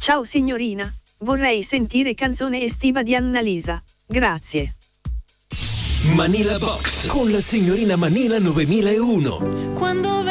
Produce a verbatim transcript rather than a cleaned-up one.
Ciao signorina, vorrei sentire canzone estiva di Annalisa. Grazie. Manila Box con la signorina Manila novemilauno. Quando